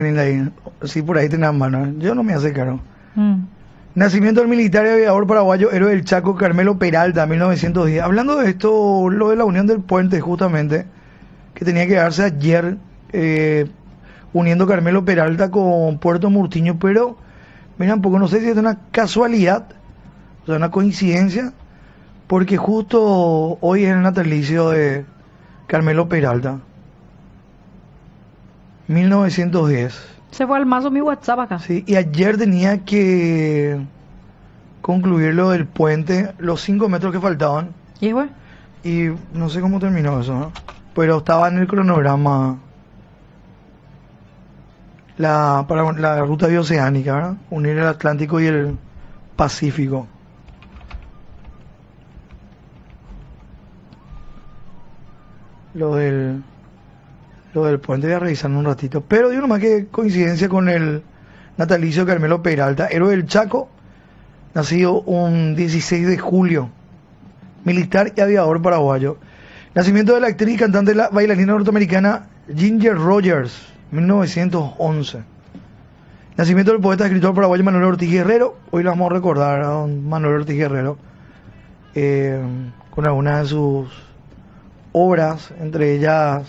ahí. Sí, por ahí tenés mano. Yo no me hace caro. Mm. Nacimiento del militar y aviador paraguayo, héroe del Chaco, Carmelo Peralta, 1910. Hablando de esto, lo de la unión del puente, justamente, que tenía que darse ayer, uniendo Carmelo Peralta con Puerto Murtiño, pero, mira un poco, no sé si es una casualidad, o sea, una coincidencia, porque justo hoy es el natalicio de Carmelo Peralta, 1910. Se fue al mazo mi WhatsApp acá. Sí, y ayer tenía que concluir lo del puente, los 5 metros que faltaban, ¿Y güey? y no sé cómo terminó eso, ¿no? Pero estaba en el cronograma para la ruta bioceánica, ¿verdad? Unir el Atlántico y el Pacífico. Lo del puente voy a revisar en un ratito. Pero digo nomás que coincidencia con el natalicio de Carmelo Peralta, héroe del Chaco, nacido un 16 de julio, militar y aviador paraguayo. Nacimiento de la actriz y cantante, la bailarina norteamericana Ginger Rogers, 1911. Nacimiento del poeta y escritor paraguayo Manuel Ortiz Guerrero. Hoy lo vamos a recordar a don Manuel Ortiz Guerrero, con algunas de sus obras, entre ellas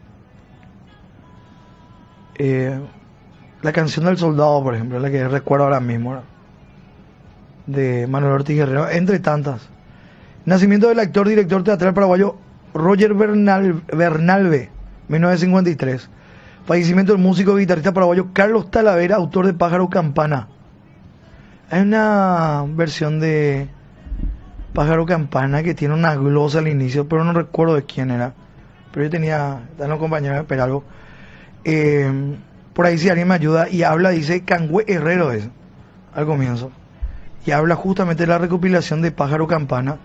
la canción del soldado, por ejemplo, la que recuerdo ahora mismo, ¿no? De Manuel Ortiz Guerrero, entre tantas. Nacimiento del actor, director teatral paraguayo Roger Bernalve, 1953. Fallecimiento del músico y guitarrista paraguayo Carlos Talavera, autor de Pájaro Campana. Hay una versión de Pájaro Campana que tiene una glosa al inicio, pero no recuerdo de quién era. Pero yo tenía, están los compañeros de Peralgo. Por ahí si alguien me ayuda, y habla, dice Cangüe Herrero es, al comienzo, y habla justamente de la recopilación de Pájaro Campana,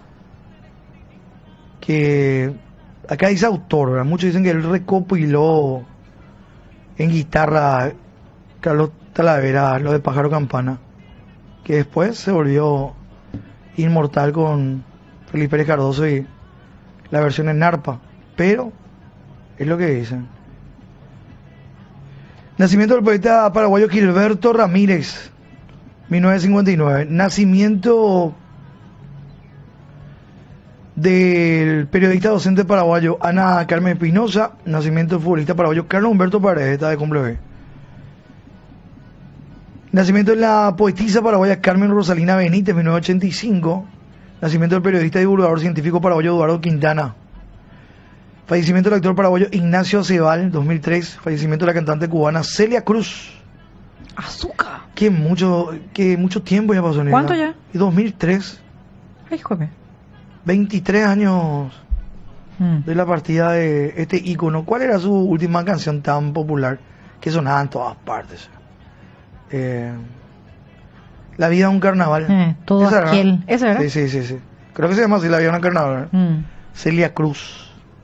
que acá dice autor, ¿verdad? Muchos dicen que él recopiló en guitarra Carlos Talavera lo de Pájaro Campana, que después se volvió inmortal con Felipe Pérez Cardoso y la versión en arpa, pero es lo que dicen. Nacimiento del poeta paraguayo Gilberto Ramírez, 1959. Nacimiento del periodista docente paraguayo Ana Carmen Espinosa. Nacimiento del futbolista paraguayo Carlos Humberto Paredes, está de cumple. Nacimiento de la poetisa paraguaya Carmen Rosalina Benítez, 1985. Nacimiento del periodista y divulgador científico paraguayo Eduardo Quintana. Fallecimiento del actor paraguayo Ignacio Acebal, 2003. Fallecimiento de la cantante cubana Celia Cruz. Azúcar. Que mucho tiempo ya pasó. ¿Cuánto ya? 2003. Ay, joder. 23 años de la partida de este ícono. ¿Cuál era su última canción tan popular que sonaba en todas partes? La vida de un carnaval. Todo ¿Esa aquel. ¿Esa era? Sí. Creo que se llama así, La vida de un carnaval. Celia Cruz.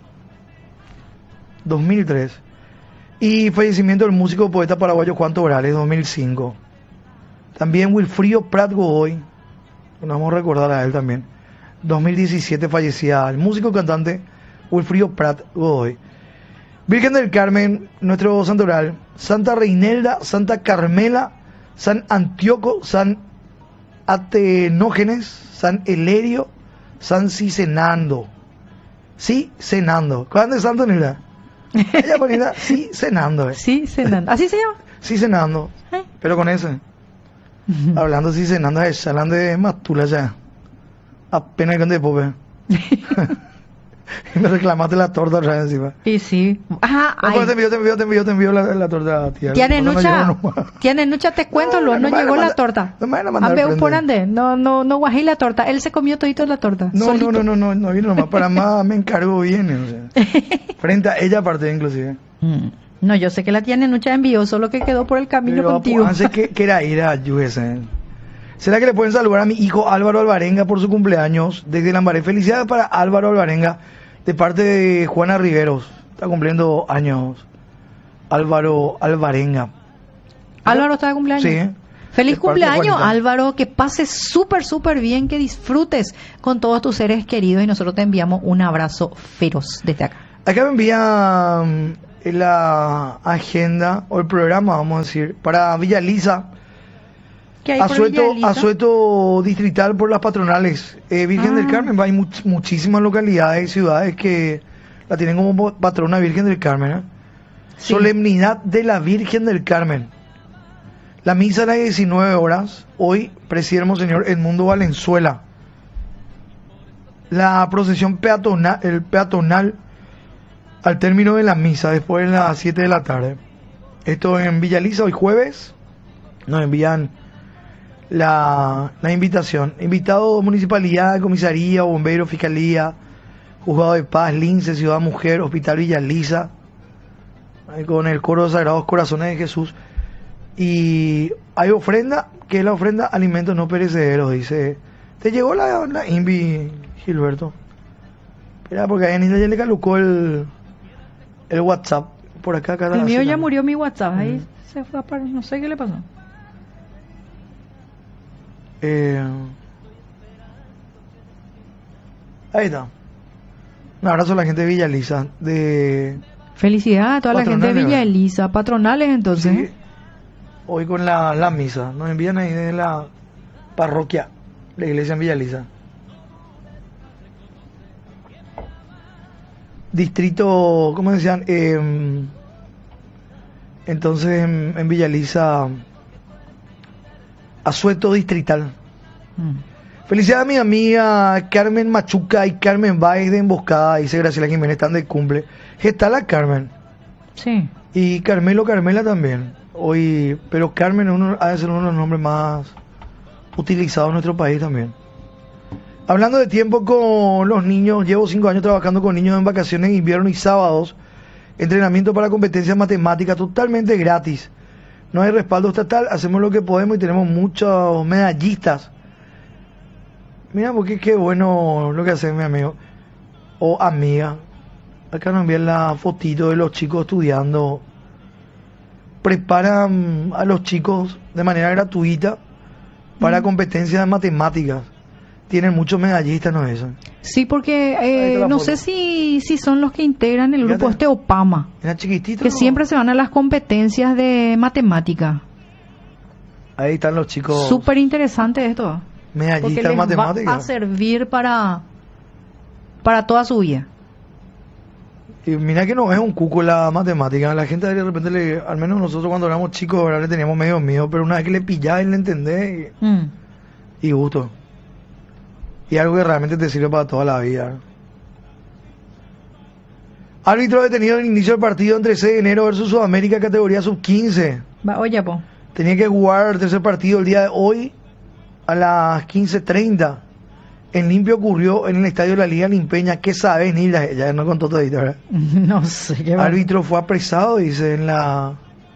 2003. Y fallecimiento del músico poeta paraguayo Juan Torales, 2005. También Wilfrido Prat Godoy, nos vamos a recordar a él también. 2017 fallecía el músico cantante Wilfrido Prat Godoy. Virgen del Carmen, nuestro santoral, Santa Reinelda, Santa Carmela, San Antíoco, San Atenógenes, San Elerio, San Cicenando. Sí, cenando. ¿Cuándo es Santo Nila? Ella ponía sí cenando. Sí, cenando. ¿Así se llama? Sí cenando. Pero con ese. Hablando sí cenando, hablando de Matula ya. Apenas que de pobre. Y me reclamaste la torta otra vez encima. Y sí. Ajá. No, te envío la torta, tía. Tiene No, nucha, te cuento, no llegó la torta. No me van a mandar. A ver, por ande. No guají la torta. Él se comió todito la torta. No vino nomás. Para más me encargo bien. O sea. Frente a ella aparte inclusive. No, yo sé que la tiene nucha envió, solo que quedó por el camino pero, contigo. Pensé que era ir a USA. ¿Será que le pueden saludar a mi hijo Álvaro Alvarenga por su cumpleaños desde Lambaré? Felicidades para Álvaro Alvarenga de parte de Juana Riveros. Está cumpliendo años Álvaro Alvarenga. ¿Álvaro está de cumpleaños? Sí. Feliz cumpleaños, Álvaro. Que pases súper bien, que disfrutes con todos tus seres queridos y nosotros te enviamos un abrazo feroz desde acá. Acá me envían en la agenda o el programa, vamos a decir, para Villa Elisa. ¿Qué hay por Villa Elisa? Asueto distrital por las patronales. Virgen del Carmen, hay muchísimas localidades y ciudades que la tienen como patrona Virgen del Carmen. ¿eh? Sí. Solemnidad de la Virgen del Carmen. La misa a las 19 horas. Hoy preside el Monseñor Edmundo Valenzuela. La procesión peatonal al término de la misa, después de las 7 de la tarde. Esto en Villa Elisa, hoy jueves. Nos envían la invitación. Invitado municipalidad, comisaría, bomberos, fiscalía, juzgado de paz, Lince, Ciudad Mujer, Hospital Villa Elisa, con el coro de Sagrados Corazones de Jesús. Y hay ofrenda, que es la ofrenda alimentos no perecederos, dice. ¿Te llegó la Invi, Gilberto? Espera, porque a Anita ya le caducó el WhatsApp. Por acá, el mío ya murió mi WhatsApp, ahí se fue a parar, no sé qué le pasó. Ahí está. Un abrazo a la gente de Villa Elisa. Felicidades a toda la gente de Villa Elisa. Patronales entonces. Sí. Hoy con la misa. Nos envían ahí de la parroquia, la iglesia en Villa Elisa. Distrito, ¿cómo decían? Entonces en Villa Elisa, asueto distrital. Felicidades a mi amiga Carmen Machuca y Carmen Baez de Emboscada, dice Graciela Jiménez, están de cumple. Gestala Carmen. Sí. Y Carmela también. Hoy, pero Carmen ha de ser uno de los nombres más utilizados en nuestro país también. Hablando de tiempo con los niños, llevo 5 años trabajando con niños en vacaciones, invierno y sábados. Entrenamiento para competencias matemáticas totalmente gratis. No hay respaldo estatal, hacemos lo que podemos y tenemos muchos medallistas. Mira, porque qué bueno lo que hace mi amigo o amiga. Acá nos envían la fotito de los chicos estudiando. Preparan a los chicos de manera gratuita para competencias de matemáticas. Tienen muchos medallistas, ¿no es eso? Sí, porque no sé si son los que integran el grupo OPAMA. Era chiquitito. Que siempre se van a las competencias de matemática. Ahí están los chicos. Súper interesante esto. Medallistas de matemáticas. Va a servir para toda su vida. Y mira que no es un cuco la matemática. La gente de repente, al menos nosotros cuando éramos chicos, ¿verdad? Le teníamos medio miedo, pero una vez que le pillás y le entendés, y gusto. Y algo que realmente te sirve para toda la vida. Árbitro detenido en el inicio del partido entre 6 de enero versus Sudamérica, categoría sub-15. Oye, po. Tenía que jugar el tercer partido el día de hoy a las 15:30. En limpio ocurrió en el estadio de la Liga Limpeña. ¿Qué sabes, Nilda? Ya no contó todito, ¿verdad? No sé qué va. Árbitro fue apresado, dice, en la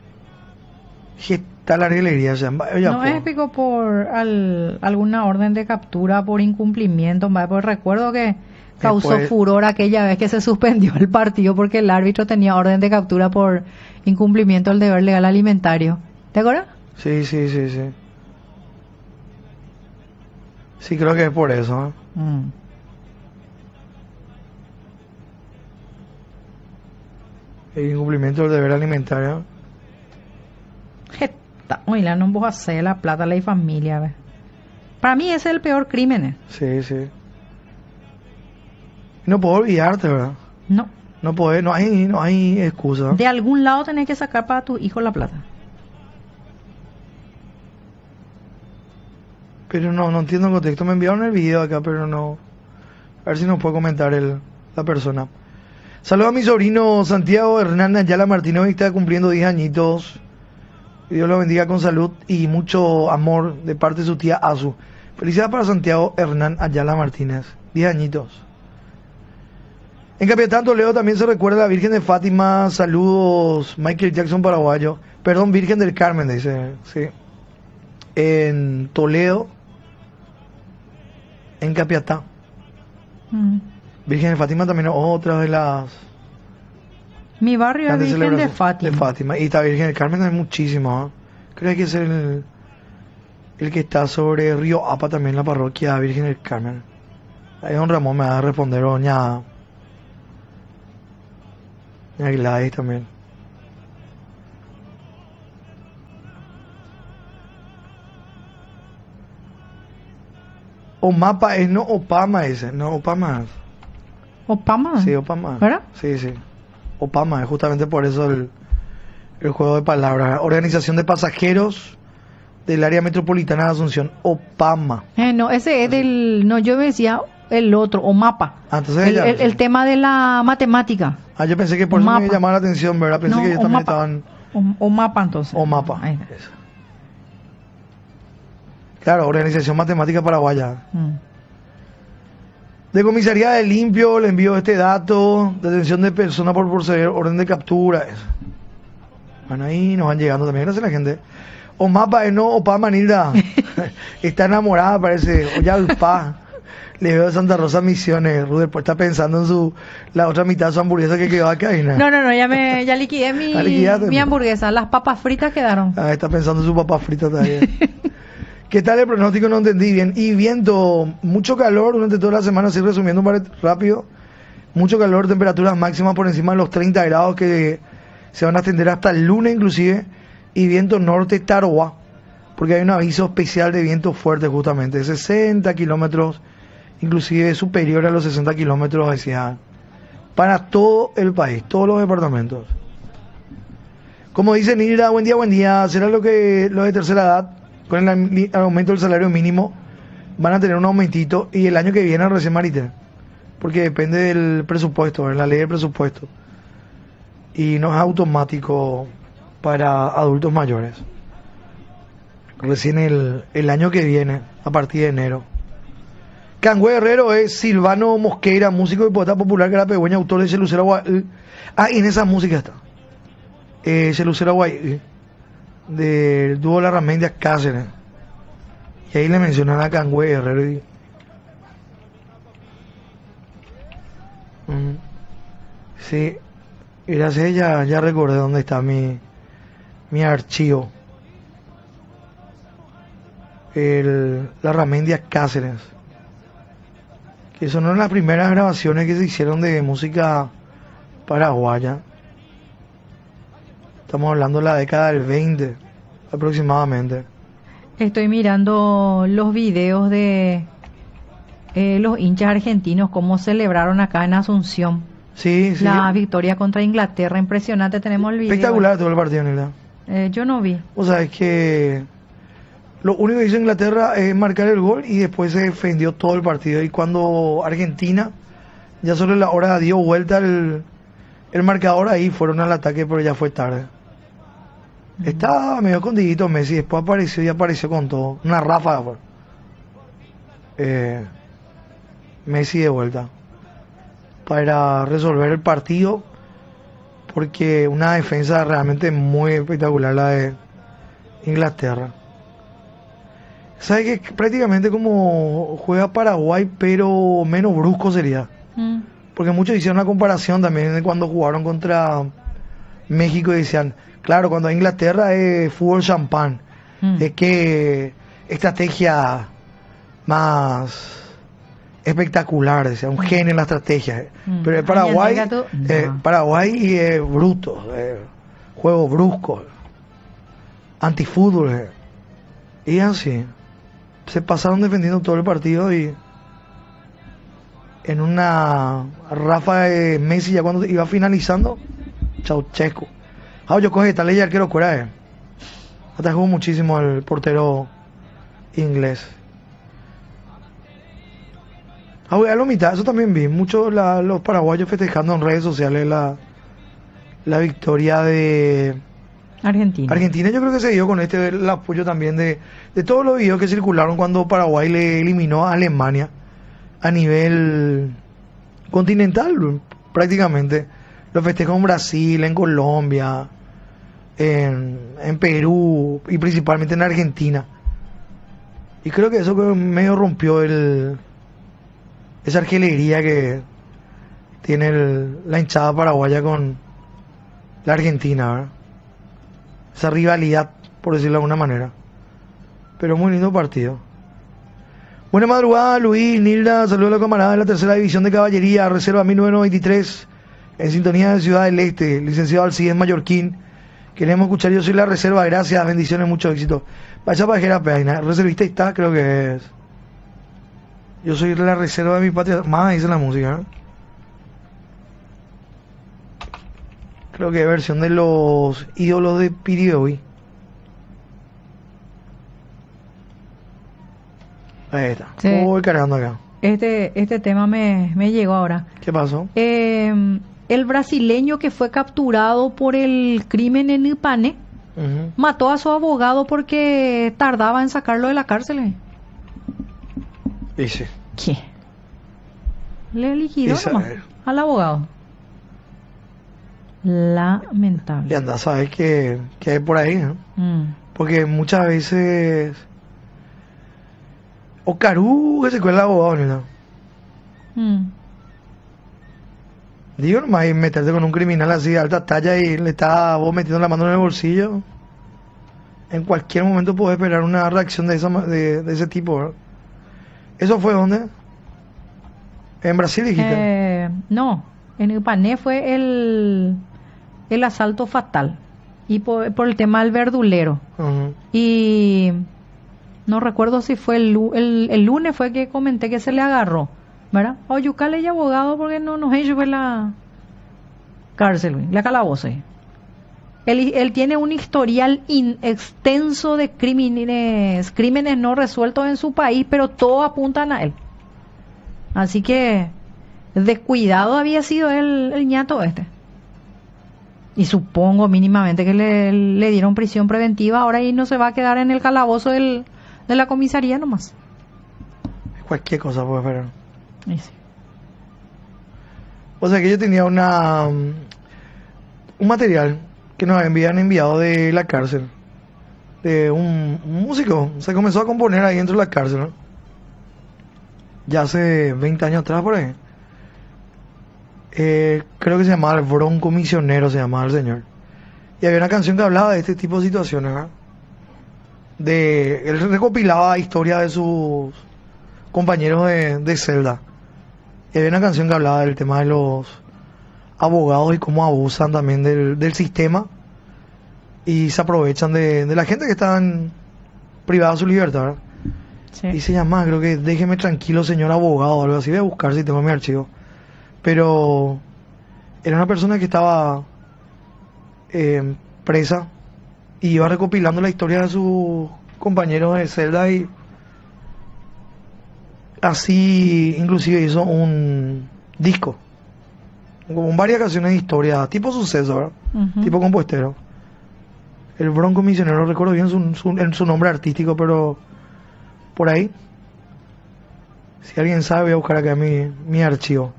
Gestal Argelería. O sea, no es pico por alguna orden de captura por incumplimiento. Pues recuerdo que causó furor aquella vez que se suspendió el partido porque el árbitro tenía orden de captura por incumplimiento del deber legal alimentario. ¿Te acuerdas? Sí. Sí, creo que es por eso. El incumplimiento del deber alimentario. Oye, no vos hacer la plata a la familia. ¿Ves? Para mí ese es el peor crimen. Sí. No puedo olvidarte, ¿verdad? No. No hay excusa. De algún lado tenés que sacar para tu hijo la plata. Pero no entiendo el contexto. Me enviaron el video acá, pero no. A ver si nos puede comentar la persona. Saludos a mi sobrino Santiago Hernán Ayala Martínez, que está cumpliendo 10 añitos. Dios lo bendiga con salud y mucho amor de parte de su tía Azu. Felicidades para Santiago Hernán Ayala Martínez. 10 añitos. En Capitán Toledo también se recuerda a la Virgen de Fátima. Saludos, Michael Jackson paraguayo. Perdón, Virgen del Carmen, dice. Sí. En Toledo. En Capiatá. Virgen de Fátima también es otra de las... Mi barrio es Virgen de Fátima. Y esta Virgen del Carmen hay muchísimas. Creo que hay que ser el que está sobre Río Apa también, la parroquia Virgen del Carmen. Ahí don Ramón me va a responder, doña Gladys también. Omapa es no Opama ese, no Opama. Opama. Sí, Opama. ¿Verdad? Sí, sí. Opama, es justamente por eso el juego de palabras. Organización de pasajeros del área metropolitana de Asunción, Opama. No, ese es del... No, yo me decía el otro, Omapa. Ah, entonces el tema de la matemática. Ah, yo pensé que por eso me llamaba la atención, ¿verdad? Pensé no, que ellos también estaban... Omapa, entonces. Omapa. Eso. Claro, Organización Matemática Paraguaya. De comisaría de limpio, le envío este dato, detención de persona por proceder, orden de captura. Eso. Bueno, ahí nos van llegando también, gracias a la gente. Omapa, no, Opama, Nilda. Está enamorada, parece. Oyalpa. Le veo de Santa Rosa Misiones. Ruder, pues está pensando en la otra mitad de su hamburguesa que quedó acá. No, ya liquidé mi hamburguesa. Las papas fritas quedaron. Ah, está pensando en su papa frita también. ¿Qué tal el pronóstico? No entendí bien. Y viento, mucho calor durante toda la semana, así resumiendo rápido. Mucho calor, temperaturas máximas por encima de los 30 grados que se van a extender hasta el lunes inclusive. Y viento norte Taroa, porque hay un aviso especial de viento fuerte justamente, 60 kilómetros, inclusive superior a los 60 kilómetros decía, para todo el país, todos los departamentos. Como dice Nilda, buen día, será lo que los de tercera edad, con el aumento del salario mínimo, van a tener un aumentito, y el año que viene recién marite, porque depende del presupuesto, de la ley del presupuesto, y no es automático para adultos mayores. Recién el año que viene, a partir de enero. Cangüe Herrero es Silvano Mosqueira, músico y poeta popular carapegüeño, autor de Chelucera Guay. Ah, y en esa música está. Chelucera Guay, del dúo Larramendia Cáceres. Y ahí le mencionan a Cangüe Herrero. Sí, gracias a ella ya recordé dónde está mi archivo. Larramendia Cáceres, que son una de las primeras grabaciones que se hicieron de música paraguaya. Estamos hablando de la década del 20 aproximadamente. Estoy mirando los videos de los hinchas argentinos, cómo celebraron acá en Asunción. Sí, sí. La victoria contra Inglaterra, impresionante, tenemos el video. Espectacular todo el partido, ¿verdad? Yo no vi. O sea, es que lo único que hizo Inglaterra es marcar el gol y después se defendió todo el partido. Y cuando Argentina, ya sobre la hora dio vuelta el marcador, ahí fueron al ataque, pero ya fue tarde. Estaba medio escondidito Messi, después apareció y apareció con todo. Una ráfaga fue. Messi de vuelta para resolver el partido, porque una defensa realmente muy espectacular la de Inglaterra. ¿Sabes que prácticamente como juega Paraguay, pero menos brusco sería? Porque muchos hicieron una comparación también de cuando jugaron contra México y decían, claro, cuando Inglaterra es fútbol champán, es que estrategia más espectacular, decía, un genio en la estrategia. Pero el Paraguay, Paraguay es bruto, juego brusco, antifútbol, y así. Se pasaron defendiendo todo el partido y en una ráfaga de Messi ya cuando iba finalizando, Ceausescu. Yo coge tal ley arquero fuera, atajó muchísimo al portero inglés. A la mitad, eso también vi, muchos los paraguayos festejando en redes sociales la victoria de Argentina. Yo creo que se dio con el apoyo también de todos los videos que circularon cuando Paraguay le eliminó a Alemania a nivel continental prácticamente. Lo festejó en Brasil, en Colombia, en Perú y principalmente en Argentina. Y creo que eso medio rompió esa argelería que tiene la hinchada paraguaya con la Argentina, ¿verdad? Esa rivalidad, por decirlo de alguna manera. Pero muy lindo partido. Buena madrugada, Luis, Nilda, saludos a la camarada de la tercera división de caballería, reserva 1993, en sintonía de Ciudad del Este, licenciado Alcides Mallorquín. Queremos escuchar, yo soy la reserva, gracias, bendiciones, mucho éxito. Vaya pajera peina, reservista está, creo que es. Yo soy la reserva de mi patria. Más dice la música, ¿eh? Creo que es versión de los ídolos de Piribebuy. Ahí está. Sí. Voy cargando acá. Este tema me llegó ahora. ¿Qué pasó? El brasileño que fue capturado por el crimen en Ipané mató a su abogado porque tardaba en sacarlo de la cárcel. Dice. ¿Qué? Le liquidó nomás al abogado. Lamentable. Y anda, sabes que hay por ahí, ¿no? Porque muchas veces o Caru que se cuela el abogado, ¿no? Digo nomás, y meterte con un criminal así de alta talla y le está vos metiendo la mano en el bolsillo. En cualquier momento puedes esperar una reacción de ese tipo, ¿verdad? ¿Eso fue dónde? ¿En Brasil dijiste? No, en Ipané fue el asalto fatal. Y por el tema del verdulero. Y no recuerdo si fue el lunes fue que comenté que se le agarró, ¿verdad? O Yucale y abogado porque no nos hecho ver la cárcel, la calaboza. Él tiene un historial extenso de crímenes no resueltos en su país, pero todos apuntan a él. Así que descuidado había sido el ñato este. Y supongo mínimamente que le dieron prisión preventiva ahora y no se va a quedar en el calabozo de la comisaría nomás. Cualquier cosa puede esperar. Sí. O sea que yo tenía un material que nos habían enviado de la cárcel, de un músico. Se comenzó a componer ahí dentro de la cárcel, ¿no? Ya hace 20 años atrás por ahí. Creo que se llamaba El Bronco Misionero, se llamaba el señor. Y había una canción que hablaba de este tipo de situaciones, ¿verdad? Él recopilaba historias de sus compañeros de celda. Y había una canción que hablaba del tema de los abogados y cómo abusan también del sistema y se aprovechan de la gente que están privada de su libertad, ¿verdad? Sí. Y se llama, creo que Déjeme tranquilo, señor abogado, o algo así. Voy a buscar si tengo mi archivo. Pero era una persona que estaba presa y iba recopilando la historia de sus compañeros de celda y así inclusive hizo un disco con varias canciones de historia tipo suceso, ¿verdad? Tipo compuestero. El Bronco Misionero, recuerdo bien su nombre artístico, pero por ahí, si alguien sabe, voy a buscar acá mi archivo.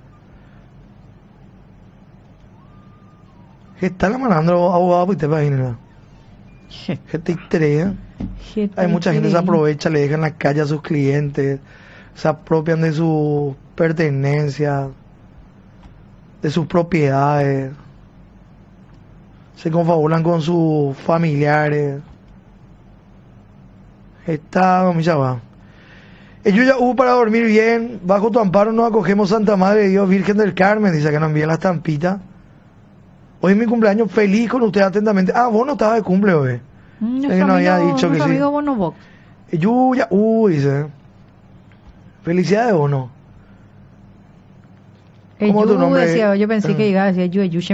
¿Qué está la mandando abogado por este país? ¿Qué te interesa? Hay mucha gente que se aprovecha, le dejan la calle a sus clientes, se apropian de sus pertenencias, de sus propiedades, se confabulan con sus familiares. Está, mi chava. Yo ya hubo para dormir bien, bajo tu amparo nos acogemos, Santa Madre de Dios, Virgen del Carmen, dice que nos envían la estampita. Hoy es mi cumpleaños, feliz con usted atentamente. Ah, vos no estabas de cumple hoy. No había dicho que sí. Bono Yo ya, dice. Felicidades, Bono. ¿Cómo tu nombre? Decía, yo pensé que iba a decir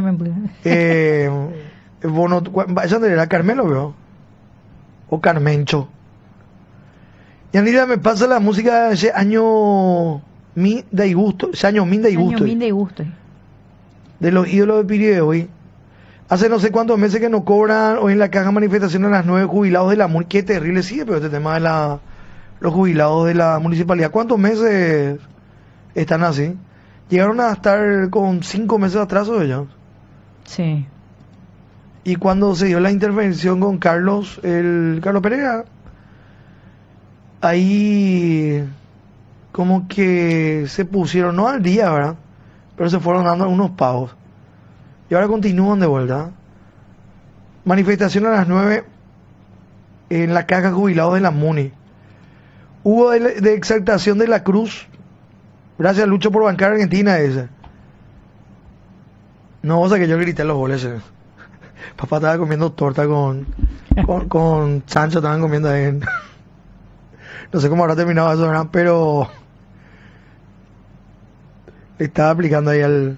Bono, ¿esa era Carmelo, veo? O Carmencho. Y Anita me pasa la música de ese año Min de Gusto, de los ídolos de Piribebuy. Hace no sé cuántos meses que no cobran, hoy en la caja manifestación a las 9 jubilados de la MUNI. Qué terrible sigue, pero este tema de los jubilados de la municipalidad. ¿Cuántos meses están así? Llegaron a estar con 5 meses de atraso ellos. Sí. Y cuando se dio la intervención con Carlos Pereira, ahí como que se pusieron, no al día, ¿verdad? Pero se fueron dando algunos pagos. Y ahora continúan de vuelta. Manifestación a las 9 en la caja jubilados de la MUNI. Hubo de exaltación de la cruz. Gracias, Lucho, por bancar Argentina ese. No, o sea que yo grité los goles. Papá estaba comiendo torta con Sancho, estaban comiendo ahí. No sé cómo habrá terminado eso, ¿verdad? Pero le estaba aplicando ahí al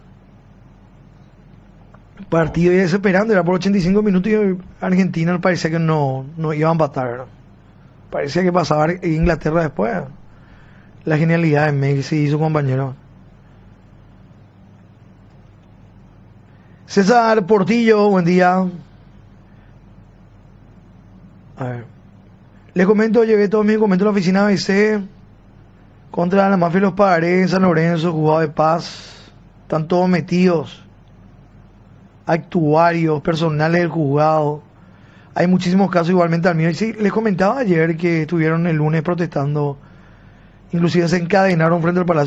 partido y desesperando. Era por 85 minutos y Argentina parecía que no iba a empatar, ¿verdad? Parecía que pasaba Inglaterra después. La genialidad de Messi y su compañero. César Portillo, buen día. A ver. Les comento, llevé todo mi documento a la oficina ABC contra la mafia de los Paredes en San Lorenzo, juzgado de paz. Están todos metidos. Actuarios, personales del juzgado. Hay muchísimos casos igualmente al mío. Y sí, les comentaba ayer que estuvieron el lunes protestando. Inclusive se encadenaron frente al Palacio